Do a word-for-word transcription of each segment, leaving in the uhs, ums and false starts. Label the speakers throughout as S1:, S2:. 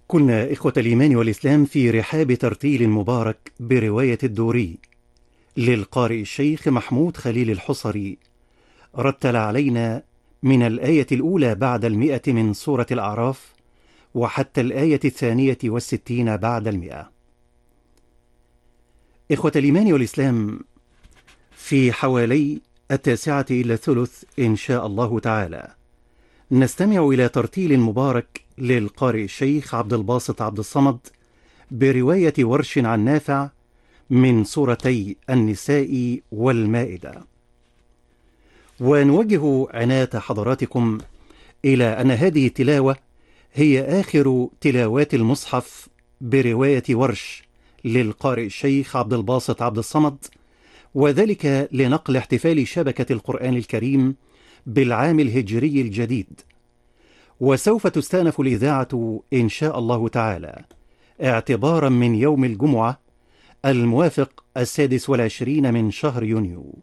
S1: كنا إخوة الإيمان والإسلام في رحاب ترتيل مبارك برواية الدوري للقارئ الشيخ محمود خليل الحصري، رتل علينا من الآية الأولى بعد المئة من سورة الأعراف وحتى الآية الثانية والستين بعد المئة. إخوة الإيمان والإسلام، في حوالي التاسعة إلى الثلث إن شاء الله تعالى نستمع إلى ترتيل مبارك للقارئ الشيخ عبد الباسط عبد الصمد برواية ورش عن نافع من سورتي النساء والمائدة. ونوجه عناية حضراتكم إلى أن هذه التلاوة هي آخر تلاوات المصحف برواية ورش للقارئ الشيخ عبد الباسط عبد الصمد، وذلك لنقل احتفال شبكة القرآن الكريم بالعام الهجري الجديد. وسوف تستأنف الإذاعة إن شاء الله تعالى اعتبارا من يوم الجمعة الموافق السادس والعشرين من شهر يونيو.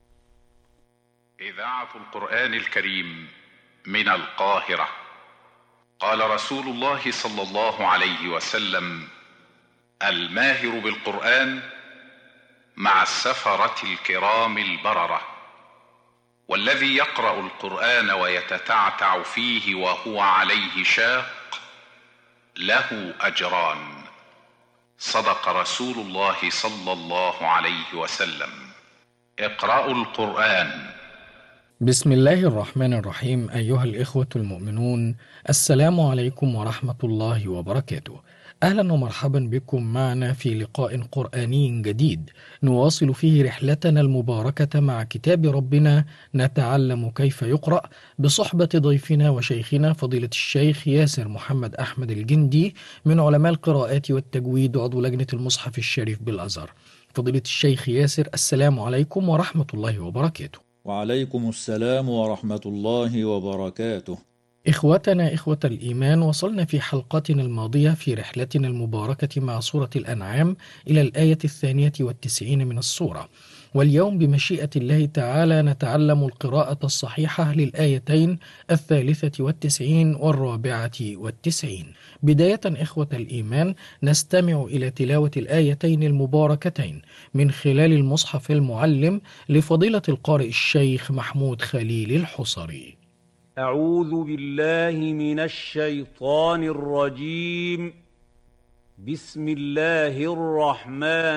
S2: إذاعة القرآن الكريم من القاهرة. قال رسول الله صلى الله عليه وسلم: الماهر بالقرآن مع السفرة الكرام البررة، والذي يقرأ القرآن ويتتعتع فيه وهو عليه شاق له أجران. صدق رسول الله صلى الله عليه وسلم. اقرأوا القرآن.
S3: بسم الله الرحمن الرحيم. أيها الإخوة المؤمنون، السلام عليكم ورحمة الله وبركاته. أهلا ومرحبا بكم معنا في لقاء قرآني جديد نواصل فيه رحلتنا المباركة مع كتاب ربنا نتعلم كيف يقرأ، بصحبة ضيفنا وشيخنا فضيلة الشيخ ياسر محمد أحمد الجندي من علماء القراءات والتجويد وعضو لجنة المصحف الشريف بالأزهر. فضيلة الشيخ ياسر، السلام عليكم ورحمة الله وبركاته.
S4: وعليكم السلام ورحمة الله وبركاته.
S3: إخوتنا إخوة الإيمان، وصلنا في حلقتنا الماضية في رحلتنا المباركة مع سورة الأنعام إلى الآية الثانية والتسعين من السورة، واليوم بمشيئة الله تعالى نتعلم القراءة الصحيحة للآيتين الثالثة والتسعين والرابعة والتسعين. بداية إخوة الإيمان نستمع إلى تلاوة الآيتين المباركتين من خلال المصحف المعلم لفضيلة القارئ الشيخ محمود خليل الحصري.
S5: أعوذ بالله من الشيطان الرجيم. بسم الله الرحمن